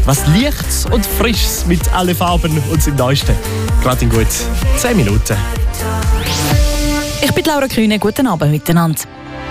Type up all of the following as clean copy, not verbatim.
Was Lichts und Frisches mit allen Farben und dem Neuesten. Gerade in gut 10 Minuten. Ich bin Laura Kühne, guten Abend miteinander.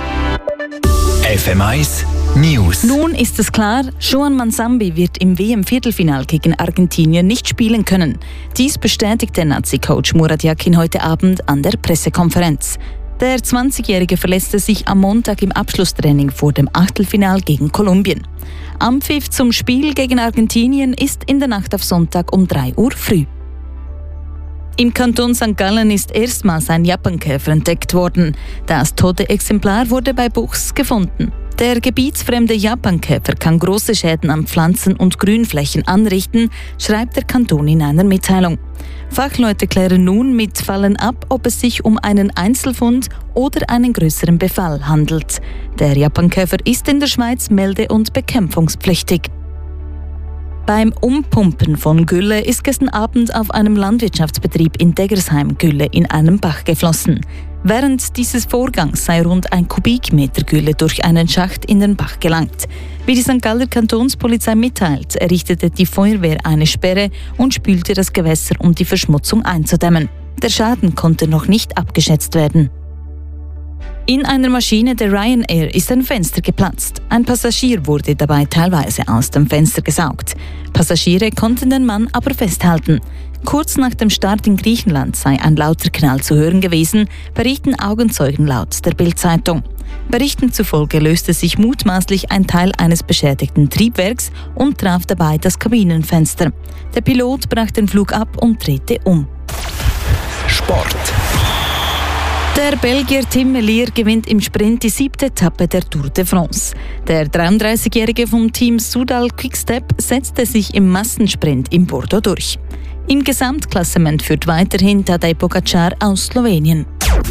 FM1 News. Nun ist es klar, Juan Manzambi wird im WM-Viertelfinal gegen Argentinien nicht spielen können. Dies bestätigte Nazi-Coach Murat Yakin heute Abend an der Pressekonferenz. Der 20-Jährige verletzte sich am Montag im Abschlusstraining vor dem Achtelfinal gegen Kolumbien. Anpfiff zum Spiel gegen Argentinien ist in der Nacht auf Sonntag um 3 Uhr früh. Im Kanton St. Gallen ist erstmals ein Japankäfer entdeckt worden. Das tote Exemplar wurde bei Buchs gefunden. Der gebietsfremde Japankäfer kann große Schäden an Pflanzen und Grünflächen anrichten, schreibt der Kanton in einer Mitteilung. Fachleute klären nun mit Fallen ab, ob es sich um einen Einzelfund oder einen größeren Befall handelt. Der Japankäfer ist in der Schweiz melde- und bekämpfungspflichtig. Beim Umpumpen von Gülle ist gestern Abend auf einem Landwirtschaftsbetrieb in Deggersheim Gülle in einen Bach geflossen. Während dieses Vorgangs sei rund 1 Kubikmeter Gülle durch einen Schacht in den Bach gelangt. Wie die St. Galler Kantonspolizei mitteilt, errichtete die Feuerwehr eine Sperre und spülte das Gewässer, um die Verschmutzung einzudämmen. Der Schaden konnte noch nicht abgeschätzt werden. In einer Maschine der Ryanair ist ein Fenster geplatzt. Ein Passagier wurde dabei teilweise aus dem Fenster gesaugt. Passagiere konnten den Mann aber festhalten. Kurz nach dem Start in Griechenland sei ein lauter Knall zu hören gewesen, berichten Augenzeugen laut der Bild-Zeitung. Berichten zufolge löste sich mutmaßlich ein Teil eines beschädigten Triebwerks und traf dabei das Kabinenfenster. Der Pilot brach den Flug ab und drehte um. Sport. Der Belgier Tim Merlier gewinnt im Sprint die 7. Etappe der Tour de France. Der 33-Jährige vom Team Soudal Quickstep setzte sich im Massensprint in Bordeaux durch. Im Gesamtklassement führt weiterhin Tadej Pogačar aus Slowenien.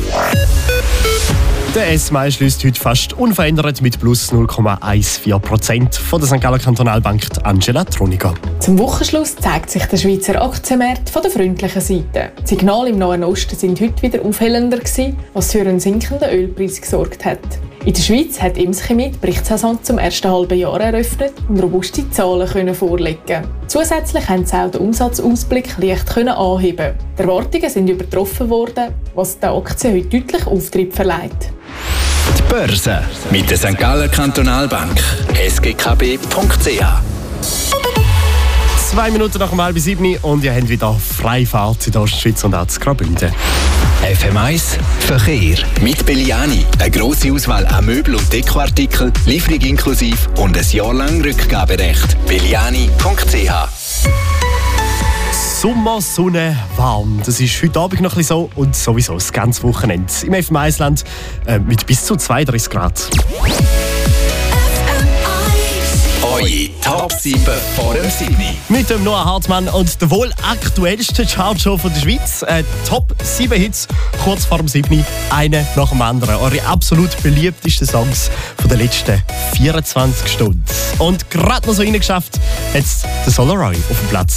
Der SMI schließt heute fast unverändert mit plus 0,14% von der St. Galler Kantonalbank Angela Troniger. Zum Wochenschluss zeigt sich der Schweizer Aktienmarkt von der freundlichen Seite. Die Signale im Nahen Osten sind heute wieder aufhellender gewesen, was für einen sinkenden Ölpreis gesorgt hat. In der Schweiz hat Imschemie die Berichtssaison zum ersten halben Jahr eröffnet und robuste Zahlen vorlegen. Zusätzlich haben sie auch den Umsatzausblick leicht anheben. Die Erwartungen sind übertroffen worden, was der Aktie heute deutlich Auftrieb verleiht. Die Börse mit der St. Galler Kantonalbank sgkb.ch. 2 Minuten nach 6:30 und ihr habt wieder Freifahrt in der Ostschweiz und auch in Graubünden. FM1 Verkehr mit Belliani. Eine grosse Auswahl an Möbel- und Dekoartikeln, Lieferung inklusive und ein Jahr lang Rückgaberecht. Belliani.ch. Sommer, Sonne, warm. Das ist heute Abend noch ein bisschen so und sowieso das ganze Wochenende im FM1-Land mit bis zu 32 Grad. Eure Top 7 vor dem 7. Mit dem Noah Hartmann und der wohl aktuellsten Chartshow von der Schweiz. Top 7 Hits, kurz vor dem 7. Eine nach dem anderen. Eure absolut beliebtesten Songs von den letzten 24 Stunden. Und gerade noch so reingeschafft hat der Solar Roy auf dem Platz